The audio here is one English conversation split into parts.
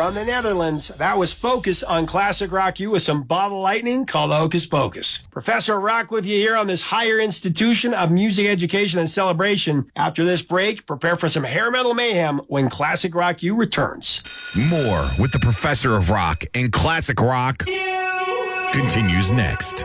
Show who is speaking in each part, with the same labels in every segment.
Speaker 1: from the Netherlands. That was Focus on Classic Rock U with some Bottle Lightning called Hocus Pocus. Professor Rock with you here on this higher institution of music education and celebration. After this break, prepare for some hair metal mayhem when Classic Rock U returns.
Speaker 2: More with the Professor of Rock and Classic Rock continues next.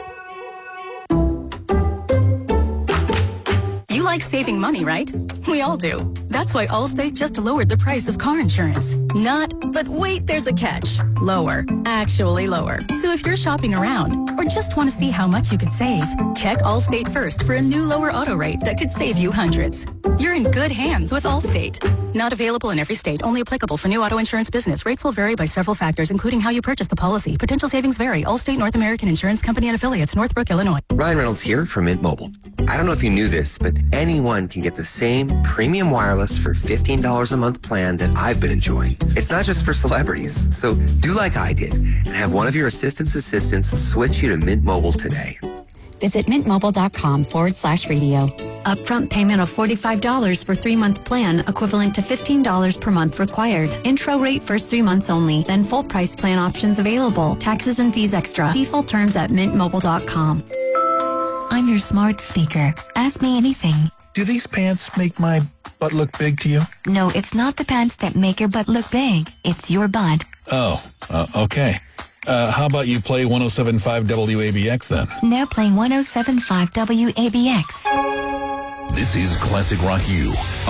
Speaker 3: You like saving money, right? We all do. That's why Allstate just lowered the price of car insurance. But wait, there's a catch. Lower. Actually lower. So if you're shopping around or just want to see how much you could save, check Allstate first for a new lower auto rate that could save you hundreds. You're in good hands with Allstate. Not available in every state. Only applicable for new auto insurance business. Rates will vary by several factors, including how you purchase the policy. Potential savings vary. Allstate North American Insurance Company and affiliates, Northbrook, Illinois.
Speaker 4: Ryan Reynolds here from Mint Mobile. I don't know if you knew this, but anyone can get the same premium wireless for $15 a month plan that I've been enjoying. It's not just for celebrities. So do like I did and have one of your assistants switch you to Mint Mobile today.
Speaker 5: Visit mintmobile.com/radio.
Speaker 6: Upfront payment of $45 for 3-month plan, equivalent to $15 per month required. Intro rate first 3 months only, then full price plan options available. Taxes and fees extra. See full terms at mintmobile.com.
Speaker 7: I'm your smart speaker. Ask me anything.
Speaker 8: Do these pants make my butt look big to you?
Speaker 7: No, it's not the pants that make your butt look big. It's your butt.
Speaker 8: Oh, okay. How about you play 107.5 WABX then?
Speaker 7: Now playing 107.5 WABX.
Speaker 2: This is Classic Rock U